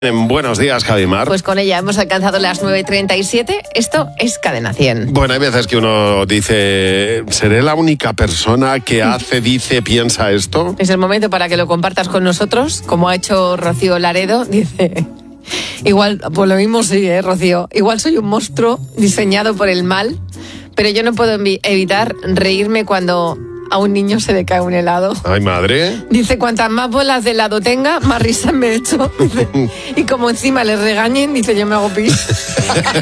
Buenos días, Javi Mar. Pues con ella hemos alcanzado las 9:37. Esto es Cadena 100. Bueno, hay veces que uno dice, ¿seré la única persona que hace, dice, piensa esto? Es el momento para que lo compartas con nosotros, como ha hecho Rocío Laredo. Dice, igual, pues lo mismo sí, Rocío. Igual soy un monstruo diseñado por el mal, pero yo no puedo evitar reírme cuando a un niño se le cae un helado. Ay, madre. Dice, cuantas más bolas de helado tenga, más risas me echo. Dice, y como encima les regañen, dice, yo me hago pis.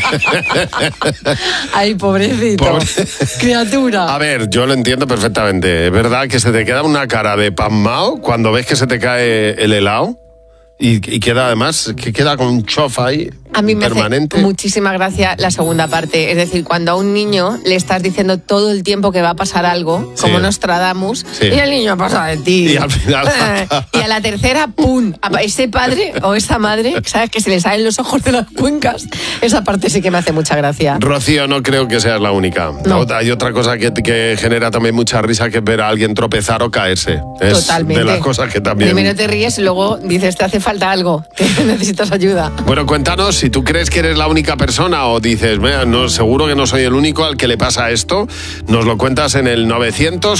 Ay, pobrecito. Criatura. A ver, yo lo entiendo perfectamente. Es verdad que se te queda una cara de pasmao cuando ves que se te cae el helado y queda además, que queda con un chof ahí. A mí me permanente. hace muchísima gracia la segunda parte. Es decir, cuando a un niño le estás diciendo todo el tiempo que va a pasar algo, Sí. como Nostradamus, Sí. y el niño pasa de ti. Y al final... Y a la tercera, ¡pum! Ese padre o esa madre, ¿sabes? Que se le salen los ojos de las cuencas. Esa parte sí que me hace mucha gracia. Rocío, no creo que seas la única. No. Hay otra cosa que genera también mucha risa, que es ver a alguien tropezar o caerse. Es Totalmente. de las cosas que también... Primero te ríes y luego dices, te hace falta algo, que necesitas ayuda. Bueno, cuéntanos si tú crees que eres la única persona o dices, mira, no, seguro que no soy el único al que le pasa esto. Nos lo cuentas en el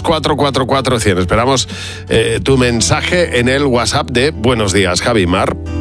900-444-100. Esperamos tu mensaje en el WhatsApp de Buenos Días, Javi Mar.